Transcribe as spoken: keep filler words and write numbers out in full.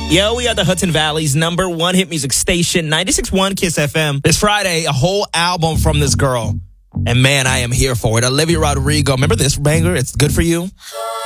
Yo, we are the Hudson Valley's number one hit music station, ninety-six point one Kiss F M. This Friday, a whole album from this girl. And man, I am here for it. Olivia Rodrigo. Remember this banger? It's Good For You.